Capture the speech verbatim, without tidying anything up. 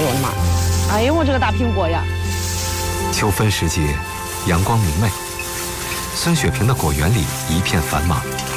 呦我的妈！哎呦我这个大苹果呀！ 秋分时节，阳光明媚，孙雪萍的果园里一片繁忙。